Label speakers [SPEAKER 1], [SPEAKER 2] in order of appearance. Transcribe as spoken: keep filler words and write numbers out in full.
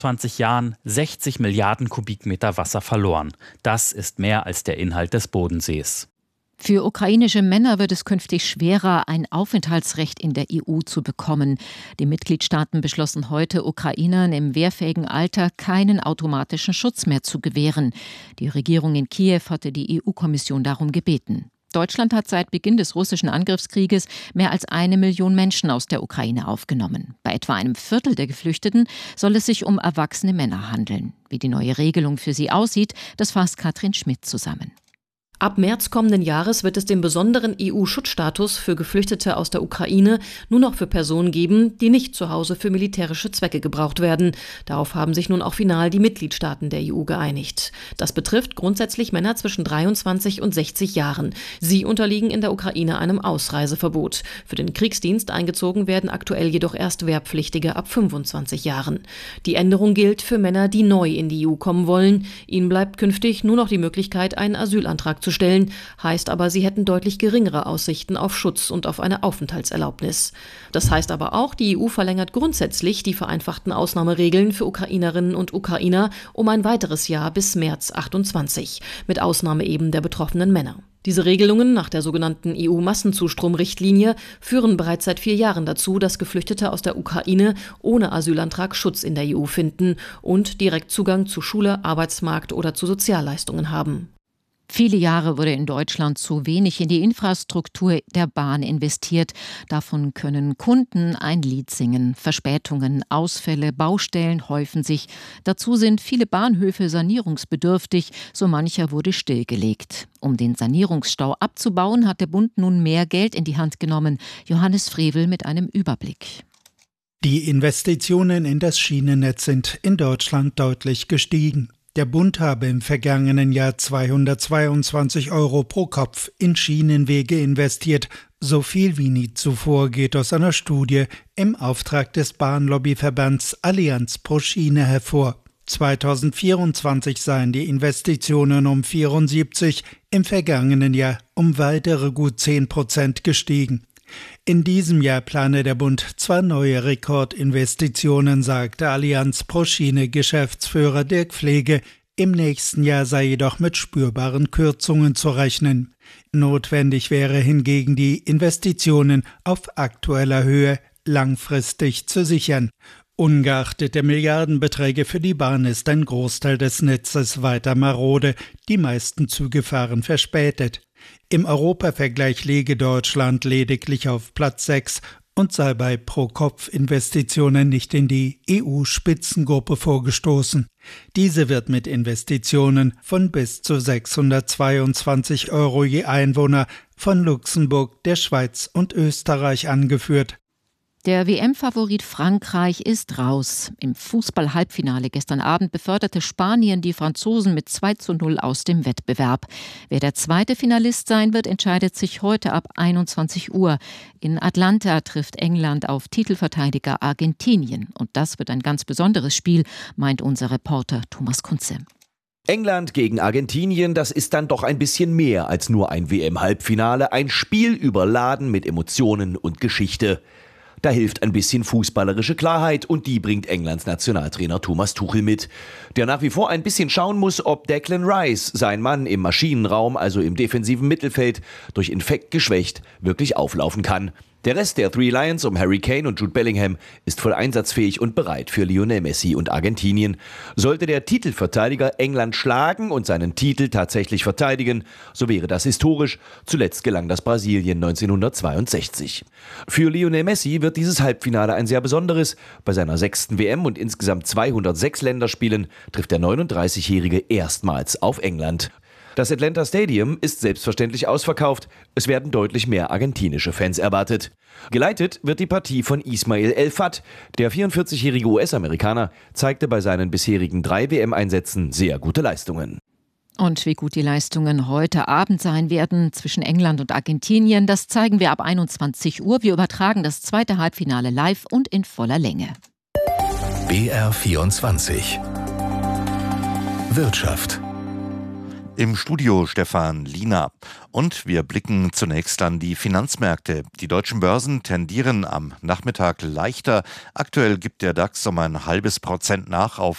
[SPEAKER 1] zwanzig Jahren sechzig Milliarden Kubikmeter Wasser verloren. Das ist mehr als der Inhalt des Bodensees.
[SPEAKER 2] Für ukrainische Männer wird es künftig schwerer, ein Aufenthaltsrecht in der E U zu bekommen. Die Mitgliedstaaten beschlossen heute, Ukrainern im wehrfähigen Alter keinen automatischen Schutz mehr zu gewähren. Die Regierung in Kiew hatte die E U-Kommission darum gebeten. Deutschland hat seit Beginn des russischen Angriffskrieges mehr als eine Million Menschen aus der Ukraine aufgenommen. Bei etwa einem Viertel der Geflüchteten soll es sich um erwachsene Männer handeln. Wie die neue Regelung für sie aussieht, das fasst Katrin Schmidt zusammen.
[SPEAKER 3] Ab März kommenden Jahres wird es den besonderen E U-Schutzstatus für Geflüchtete aus der Ukraine nur noch für Personen geben, die nicht zu Hause für militärische Zwecke gebraucht werden. Darauf haben sich nun auch final die Mitgliedstaaten der E U geeinigt. Das betrifft grundsätzlich Männer zwischen dreiundzwanzig und sechzig Jahren. Sie unterliegen in der Ukraine einem Ausreiseverbot. Für den Kriegsdienst eingezogen werden aktuell jedoch erst Wehrpflichtige ab fünfundzwanzig Jahren. Die Änderung gilt für Männer, die neu in die E U kommen wollen. Ihnen bleibt künftig nur noch die Möglichkeit, einen Asylantrag zu stellen, heißt aber, sie hätten deutlich geringere Aussichten auf Schutz und auf eine Aufenthaltserlaubnis. Das heißt aber auch, die E U verlängert grundsätzlich die vereinfachten Ausnahmeregeln für Ukrainerinnen und Ukrainer um ein weiteres Jahr bis März achtundzwanzig, mit Ausnahme eben der betroffenen Männer. Diese Regelungen nach der sogenannten E U-Massenzustromrichtlinie führen bereits seit vier Jahren dazu, dass Geflüchtete aus der Ukraine ohne Asylantrag Schutz in der E U finden und direkt Zugang zu Schule, Arbeitsmarkt oder zu Sozialleistungen haben.
[SPEAKER 2] Viele Jahre wurde in Deutschland zu wenig in die Infrastruktur der Bahn investiert. Davon können Kunden ein Lied singen. Verspätungen, Ausfälle, Baustellen häufen sich. Dazu sind viele Bahnhöfe sanierungsbedürftig. So mancher wurde stillgelegt. Um den Sanierungsstau abzubauen, hat der Bund nun mehr Geld in die Hand genommen. Johannes Frevel mit einem Überblick.
[SPEAKER 4] Die Investitionen in das Schienennetz sind in Deutschland deutlich gestiegen. Der Bund habe im vergangenen Jahr zweihundertzweiundzwanzig Euro pro Kopf in Schienenwege investiert. So viel wie nie zuvor geht aus einer Studie im Auftrag des Bahnlobbyverbands Allianz pro Schiene hervor. zweitausendvierundzwanzig seien die Investitionen um vierundsiebzig, im vergangenen Jahr um weitere gut zehn Prozent gestiegen. In diesem Jahr plane der Bund zwar neue Rekordinvestitionen, sagte Allianz pro Schiene Geschäftsführer Dirk Pflege. Im nächsten Jahr sei jedoch mit spürbaren Kürzungen zu rechnen. Notwendig wäre hingegen, die Investitionen auf aktueller Höhe langfristig zu sichern. Ungeachtet der Milliardenbeträge für die Bahn ist ein Großteil des Netzes weiter marode, die meisten Züge fahren verspätet. Im Europavergleich liege Deutschland lediglich auf Platz sechs und sei bei Pro-Kopf-Investitionen nicht in die E U-Spitzengruppe vorgestoßen. Diese wird mit Investitionen von bis zu sechshundertzweiundzwanzig Euro je Einwohner von Luxemburg, der Schweiz und Österreich angeführt.
[SPEAKER 2] Der W M-Favorit Frankreich ist raus. Im Fußball-Halbfinale gestern Abend beförderte Spanien die Franzosen mit zwei zu null aus dem Wettbewerb. Wer der zweite Finalist sein wird, entscheidet sich heute ab einundzwanzig Uhr. In Atlanta trifft England auf Titelverteidiger Argentinien. Und das wird ein ganz besonderes Spiel, meint unser Reporter Thomas Kunze.
[SPEAKER 5] England gegen Argentinien, das ist dann doch ein bisschen mehr als nur ein W M-Halbfinale. Ein Spiel überladen mit Emotionen und Geschichte. Da hilft ein bisschen fußballerische Klarheit und die bringt Englands Nationaltrainer Thomas Tuchel mit, der nach wie vor ein bisschen schauen muss, ob Declan Rice, sein Mann im Maschinenraum, also im defensiven Mittelfeld, durch Infekt geschwächt, wirklich auflaufen kann. Der Rest der Three Lions um Harry Kane und Jude Bellingham ist voll einsatzfähig und bereit für Lionel Messi und Argentinien. Sollte der Titelverteidiger England schlagen und seinen Titel tatsächlich verteidigen, so wäre das historisch. Zuletzt gelang das Brasilien neunzehnhundertzweiundsechzig. Für Lionel Messi wird dieses Halbfinale ein sehr besonderes. Bei seiner sechsten W M und insgesamt zweihundertsechs Länderspielen trifft der neununddreißigjährige erstmals auf England. Das Atlanta Stadium ist selbstverständlich ausverkauft. Es werden deutlich mehr argentinische Fans erwartet. Geleitet wird die Partie von Ismail El Fath. Der vierundvierzigjährige U S-Amerikaner zeigte bei seinen bisherigen drei W M-Einsätzen sehr gute Leistungen.
[SPEAKER 2] Und wie gut die Leistungen heute Abend sein werden zwischen England und Argentinien, das zeigen wir ab einundzwanzig Uhr. Wir übertragen das zweite Halbfinale live und in voller Länge.
[SPEAKER 6] B R vierundzwanzig Wirtschaft.
[SPEAKER 7] Im Studio Stefan Liener. Und wir blicken zunächst an die Finanzmärkte. Die deutschen Börsen tendieren am Nachmittag leichter. Aktuell gibt der DAX um ein halbes Prozent nach auf